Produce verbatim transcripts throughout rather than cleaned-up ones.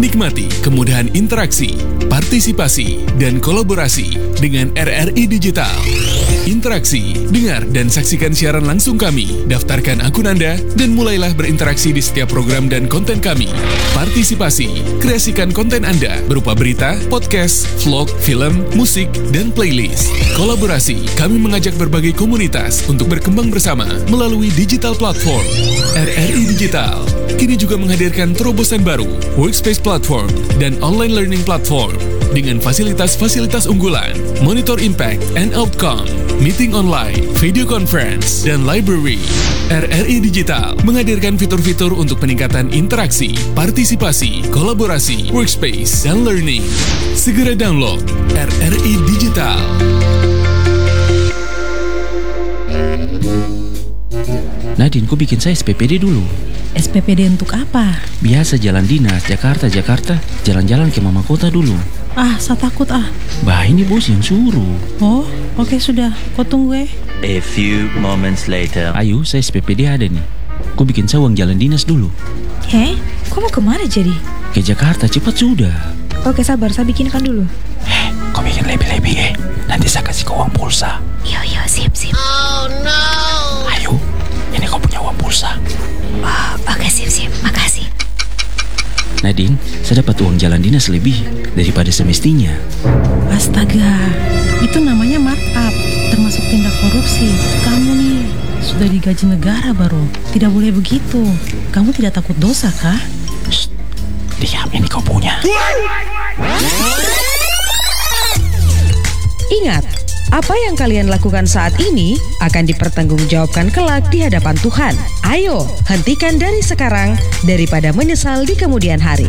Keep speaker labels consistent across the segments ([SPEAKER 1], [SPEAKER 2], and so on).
[SPEAKER 1] Nikmati kemudahan interaksi, partisipasi, dan kolaborasi dengan R R I Digital. Interaksi, dengar dan saksikan siaran langsung kami, daftarkan akun Anda, dan mulailah berinteraksi di setiap program dan konten kami. Partisipasi, kreasikan konten Anda berupa berita, podcast, vlog, film, musik, dan playlist. Kolaborasi, kami mengajak berbagai komunitas untuk berkembang bersama melalui digital platform. R R I Digital kini juga menghadirkan terobosan baru, workspace platform, dan online learning platform dengan fasilitas-fasilitas unggulan, monitor impact and outcome, meeting online, video conference, dan library. R R I Digital menghadirkan fitur-fitur untuk peningkatan interaksi, partisipasi, kolaborasi, workspace, dan learning. Segera download R R I Digital.
[SPEAKER 2] Nadine, kok bikin saya S P P D dulu?
[SPEAKER 3] S P P D untuk apa?
[SPEAKER 2] Biasa jalan dinas, Jakarta-Jakarta, jalan-jalan ke mama kota dulu.
[SPEAKER 3] Ah, saya takut ah.
[SPEAKER 2] Bah, ini bos yang suruh.
[SPEAKER 3] Oh, oke sudah. Kau tunggu eh.
[SPEAKER 4] A few moments later.
[SPEAKER 2] Ayo, saya S P P D ada nih. Kau bikin saya uang jalan dinas dulu.
[SPEAKER 3] Heh, kau mau kemana jadi?
[SPEAKER 2] Ke Jakarta, cepat sudah.
[SPEAKER 3] Oke, sabar, saya bikinkan dulu.
[SPEAKER 2] Eh, kau bikin lebih-lebih eh. Nanti saya kasih kau uang pulsa.
[SPEAKER 3] Yo, yo, sip, sip.
[SPEAKER 5] Oh no.
[SPEAKER 2] Ayo, ini kau punya uang pulsa.
[SPEAKER 3] Oh, oke, sip, sip. Makasih.
[SPEAKER 2] Nadine, saya dapat uang jalan dinas lebih daripada semestinya.
[SPEAKER 3] Astaga, itu namanya markup, termasuk tindak korupsi. Kamu nih sudah digaji negara baru. Tidak boleh begitu. Kamu tidak takut dosa kah?
[SPEAKER 2] Shh, diam, ini kau punya.
[SPEAKER 6] Ingat, apa yang kalian lakukan saat ini akan dipertanggungjawabkan kelak di hadapan Tuhan. Ayo, hentikan dari sekarang daripada menyesal di kemudian hari.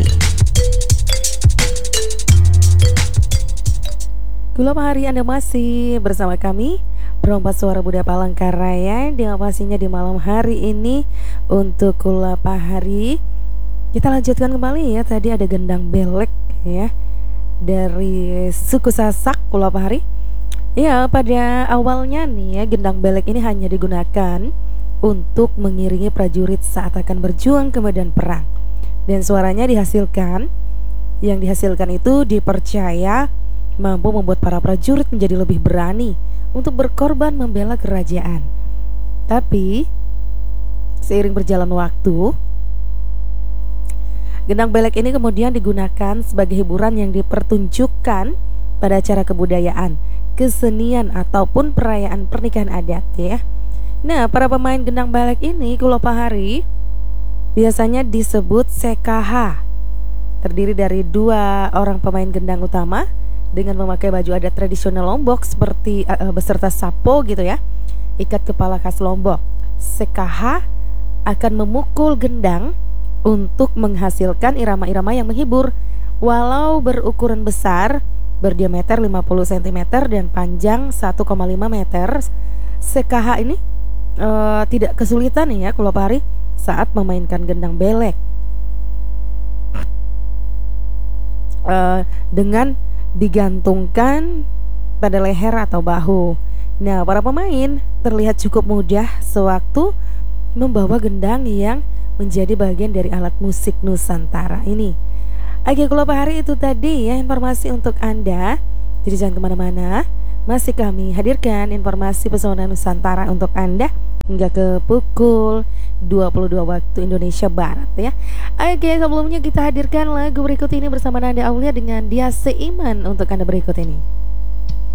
[SPEAKER 7] Gula Hari, Anda masih bersama kami, Perompak Suara Budak Palangkaraya, dengan pastinya di malam hari ini untuk Gula Hari. Kita lanjutkan kembali ya, tadi ada gendang belek ya dari suku Sasak, Gula Hari. Ya, pada awalnya nih ya, gendang belek ini hanya digunakan untuk mengiringi prajurit saat akan berjuang ke medan perang. Dan suaranya dihasilkan, yang dihasilkan itu dipercaya mampu membuat para prajurit menjadi lebih berani untuk berkorban membela kerajaan. Tapi, seiring berjalan waktu, gendang belek ini kemudian digunakan sebagai hiburan yang dipertunjukkan pada acara kebudayaan, kesenian ataupun perayaan pernikahan adat ya. Nah, para pemain gendang belek ini Gula Hari biasanya disebut C K H. Terdiri dari dua orang pemain gendang utama dengan memakai baju adat tradisional Lombok seperti uh, beserta sapo gitu ya, ikat kepala khas Lombok. C K H akan memukul gendang untuk menghasilkan irama-irama yang menghibur. Walau berukuran besar, berdiameter lima puluh sentimeter dan panjang satu koma lima meter, C K H ini uh, tidak kesulitan ya Gula Hari saat memainkan gendang belek. Uh, dengan digantungkan pada leher atau bahu. Nah, para pemain terlihat cukup mudah sewaktu membawa gendang yang menjadi bagian dari alat musik Nusantara ini. Oke, Gula Hari, itu tadi ya informasi untuk Anda. Jadi jangan kemana-mana, masih kami hadirkan informasi pesona Nusantara untuk Anda hingga ke pukul dua puluh dua waktu Indonesia Barat ya. Oke, sebelumnya kita hadirkan lagu berikut ini bersama Nanda Aulia dengan Dia Seiman untuk Anda berikut ini.